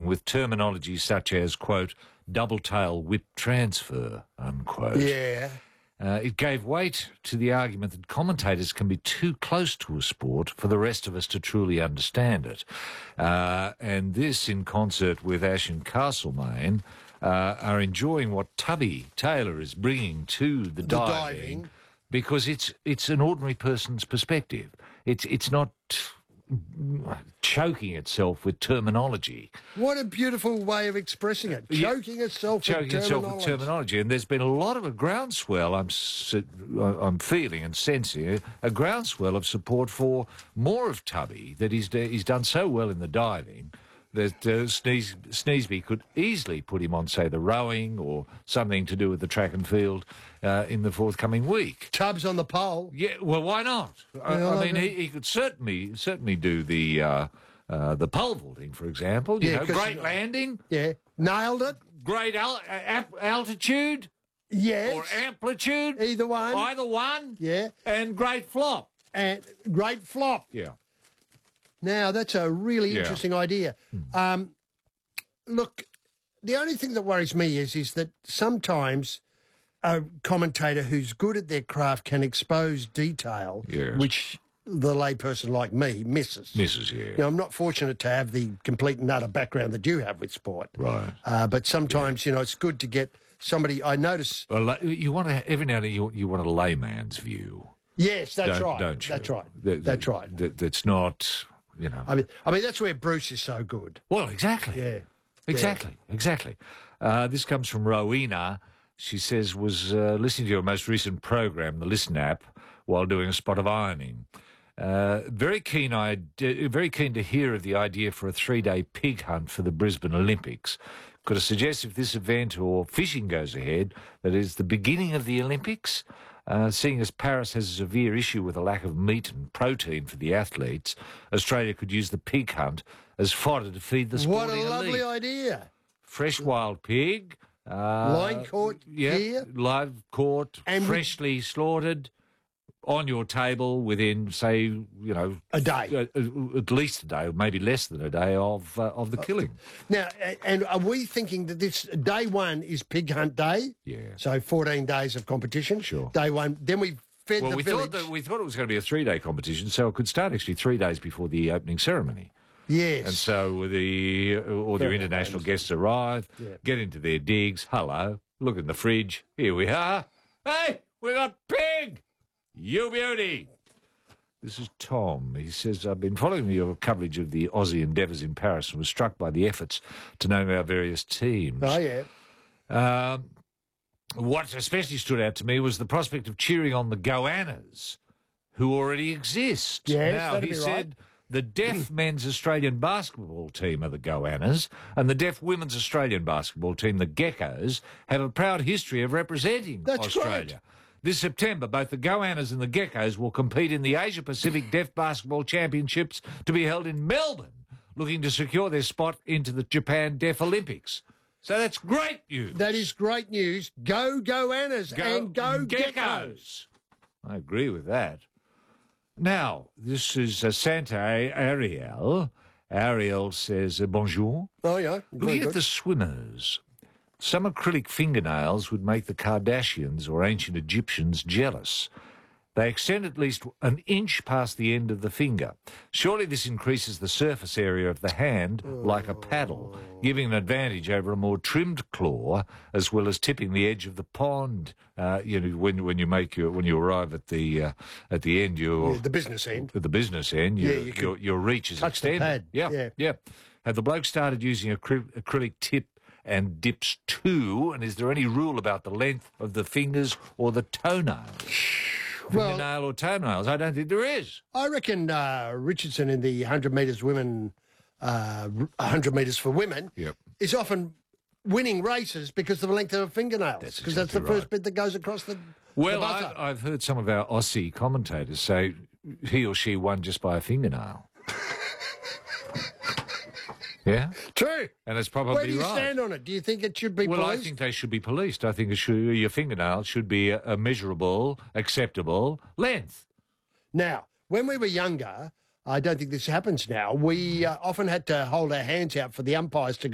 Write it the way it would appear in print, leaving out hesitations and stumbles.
with terminology such as, quote, double tail whip transfer, unquote. Yeah. It gave weight to the argument that commentators can be too close to a sport for the rest of us to truly understand it. And this, in concert with Ashen Castlemaine, are enjoying what Tubby Taylor is bringing to the diving, because it's an ordinary person's perspective. It's not choking itself with terminology. What a beautiful way of expressing it. Choking itself with terminology. And there's been a lot of a groundswell, I'm feeling and sensing, a groundswell of support for more of Tubby, that he's done so well in the diving that Sneesby could easily put him on, say, the rowing or something to do with the track and field in the forthcoming week. Tubbs on the pole. Yeah, well, why not? I mean, he could certainly do the pole vaulting, for example. You know, great landing. Yeah, nailed it. Great altitude. Yes. Or amplitude. Either one. Yeah. And great flop. And great flop. Yeah. Now, that's a really interesting idea. Look, the only thing that worries me is that sometimes a commentator who's good at their craft can expose detail, which the layperson like me misses. Yeah. Now, I'm not fortunate to have the complete and utter background that you have with sport. Right. But sometimes, you know, it's good to get somebody. I notice. Well, you want to, every now and then, you want a layman's view. Yes, that's right. Don't you? That's right. That's right. That's not, you know. I mean, that's where Bruce is so good. Well, exactly. Yeah. Exactly. This comes from Rowena. She says, was listening to your most recent program, the Listen app, while doing a spot of ironing. Very keen to hear of the idea for a 3-day pig hunt for the Brisbane Olympics. Could I suggest, if this event or fishing goes ahead, that is the beginning of the Olympics? Seeing as Paris has a severe issue with a lack of meat and protein for the athletes, Australia could use the pig hunt as fodder to feed the sporting elite. What a lovely idea. Fresh wild pig. Line caught here. Live caught, and freshly slaughtered, on your table within, say, you know... A day. At least a day, maybe less than a day of the killing. Now, and are we thinking that this day one is pig hunt day? Yeah. So 14 days of competition. Sure. Day one. Then we fed the village. We thought it was going to be a 3-day competition, so it could start actually 3 days before the opening ceremony. Yes. And so all your international guests arrive, get into their digs. Hello, look in the fridge. Here we are. Hey, we got pig. You beauty. This is Tom. He says, I've been following your coverage of the Aussie endeavours in Paris and was struck by the efforts to name our various teams. Oh, yeah. What especially stood out to me was the prospect of cheering on the Goannas, who already exist. Yes, now, he said, the deaf men's Australian basketball team are the Goannas, and the deaf women's Australian basketball team, the Geckos, have a proud history of representing Australia. Great. This September, both the Goannas and the Geckos will compete in the Asia-Pacific Deaf Basketball Championships to be held in Melbourne, looking to secure their spot into the Japan Deaf Olympics. So that's great news. That is great news. Go Goannas and go Geckos. I agree with that. Now, this is Santa Ariel. Ariel says, bonjour. Oh, yeah. Looking at the swimmers, some acrylic fingernails would make the Kardashians or ancient Egyptians jealous. They extend at least an inch past the end of the finger. Surely this increases the surface area of the hand like a paddle, giving an advantage over a more trimmed claw, as well as tipping the edge of the pond. You know, when you arrive at the end, the business end. At the business end, your reach is extended. Yeah. Have the bloke started using acrylic tip and dips too? And is there any rule about the length of the fingers or the toenails? Fingernail or toenails? I don't think there is. I reckon Richardson in the 100 metres women, 100 metres for women, is often winning races because of the length of her fingernails. Because that's the first bit that goes across the Well, I've heard some of our Aussie commentators say he or she won just by a fingernail. Yeah? True. And it's probably right. Where do you stand on it? Do you think it should be policed? Well, I think they should be policed. I think your fingernail should be a measurable, acceptable length. Now, when we were younger, I don't think this happens now, we often had to hold our hands out for the umpires to